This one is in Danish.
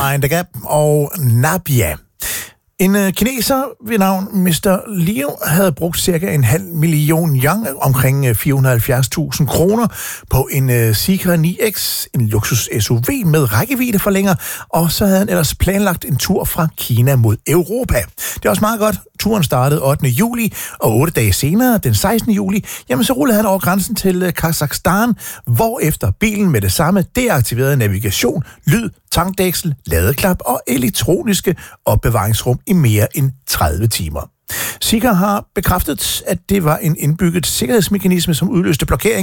Mind the Gap og Nabia. En kineser ved navn Mr. Liu havde brugt cirka 500.000 yuan, omkring 470.000 kroner, på en Zeekr 9X, en luksus SUV med rækkeviddeforlænger, og så havde han ellers planlagt en tur fra Kina mod Europa. Det er også meget godt. Turen startede 8. juli, og 8 dage senere, den 16. juli, jamen så rullede han over grænsen til Kazakhstan, hvorefter bilen med det samme deaktiverede navigation, lyd, tankdæksel, ladeklap og elektroniske opbevaringsrum i mere end 30 timer. Zeekr har bekræftet, at det var en indbygget sikkerhedsmekanisme, som udløste blokering,